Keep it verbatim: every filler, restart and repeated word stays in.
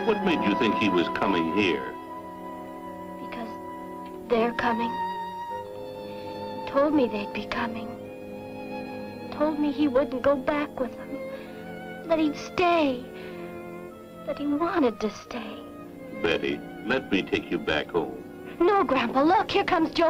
What made you think he was coming here? Because they're coming. Told me they'd be coming. Told me he wouldn't go back with them. That he'd stay. That he wanted to stay. Betty, let me take you back home. No, Grandpa, look, here comes Joe.